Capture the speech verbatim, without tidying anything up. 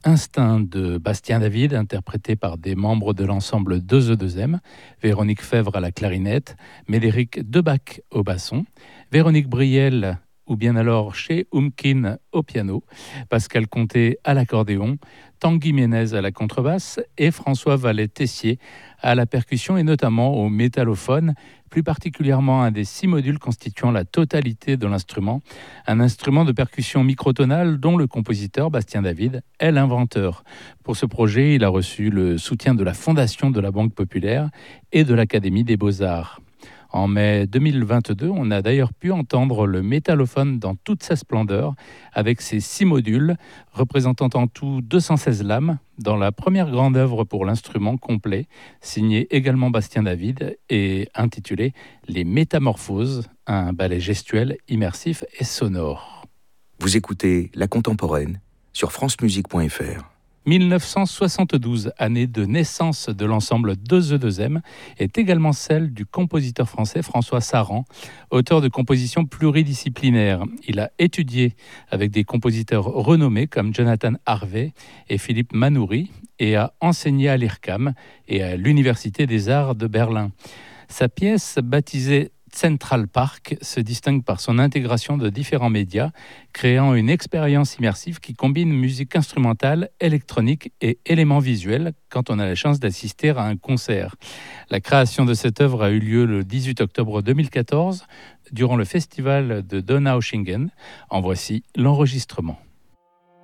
Instinct de Bastien David, interprété par des membres de l'ensemble deux E deux M, Véronique Fèvre à la clarinette, Médéric Debac au basson, Véronique Briel ou bien alors chez Umkin au piano, Pascal Comté à l'accordéon, Tanguy Ménez à la contrebasse et François Vallet-Tessier à la percussion et notamment au métallophone, plus particulièrement un des six modules constituant la totalité de l'instrument, un instrument de percussion microtonale dont le compositeur Bastien David est l'inventeur. Pour ce projet, il a reçu le soutien de la Fondation de la Banque Populaire et de l'Académie des Beaux-Arts. En mai deux mille vingt-deux, on a d'ailleurs pu entendre le métallophone dans toute sa splendeur, avec ses six modules, représentant en tout deux cent seize lames, dans la première grande œuvre pour l'instrument complet, signée également Bastien David et intitulée « Les Métamorphoses », un ballet gestuel, immersif et sonore. Vous écoutez La Contemporaine sur francemusique point f r. mille neuf cent soixante-douze, année de naissance de l'ensemble deux E deux M, est également celle du compositeur français François Saran, auteur de compositions pluridisciplinaires. Il a étudié avec des compositeurs renommés comme Jonathan Harvey et Philippe Manoury et a enseigné à l'I R C A M et à l'Université des Arts de Berlin. Sa pièce, baptisée Central Park, se distingue par son intégration de différents médias, créant une expérience immersive qui combine musique instrumentale, électronique et éléments visuels quand on a la chance d'assister à un concert. La création de cette œuvre a eu lieu le dix-huit octobre deux mille quatorze durant le festival de Donaueschingen. En voici l'enregistrement.